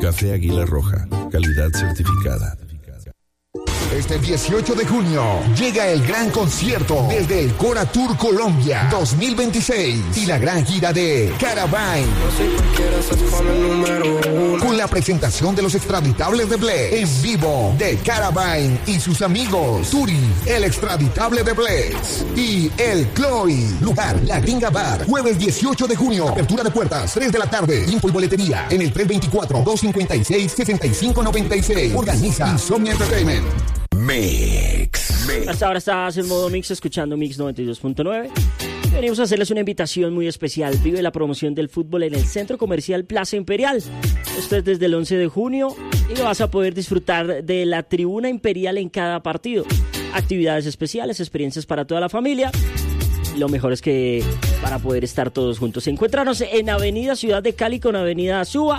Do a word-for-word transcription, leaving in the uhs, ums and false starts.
Café Águila Roja, calidad certificada. Este dieciocho de junio llega el gran concierto desde el Cora Tour Colombia dos mil veintiséis y la gran gira de Caravine. Con la presentación de los Extraditables de Bless en vivo de Caravine y sus amigos Turi, el Extraditable de Bless y el Chloe. Lugar, La Gringa Bar, jueves dieciocho de junio. Apertura de puertas, tres de la tarde. Info y boletería en el tres dos cuatro, dos cinco seis, seis cinco nueve seis. Organiza Insomnia Entertainment. Mix. Mix. Hasta ahora estás en modo Mix escuchando Mix noventa y dos punto nueve. Venimos a hacerles una invitación muy especial. Vive la promoción del fútbol en el Centro Comercial Plaza Imperial. Esto es desde el once de junio y vas a poder disfrutar de la tribuna imperial en cada partido. Actividades especiales, experiencias para toda la familia. Lo mejor es que para poder estar todos juntos. Encuéntranos en Avenida Ciudad de Cali con Avenida Suba.